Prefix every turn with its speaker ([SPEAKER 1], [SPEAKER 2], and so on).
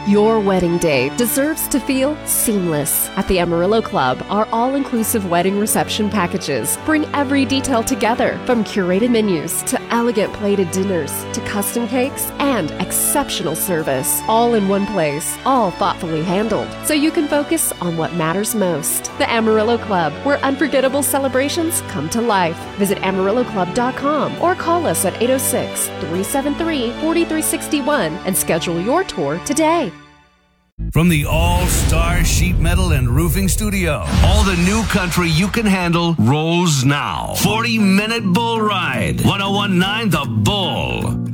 [SPEAKER 1] Your wedding day deserves to feel seamless. At the Amarillo Club, our all-inclusive wedding reception packages bring every detail together, from curated menus to elegant plated dinners to custom cakes and exceptional service, all in one place, all thoughtfully handled, so you can focus on what matters most. The Amarillo Club, where unforgettable celebrations come to life. Visit AmarilloClub.com or call us at 806-373-4361 and schedule your tour today.
[SPEAKER 2] From the All-Star Sheet Metal and Roofing Studio, all the new country you can handle rolls now. 40-minute bull ride. 1019 The Bull.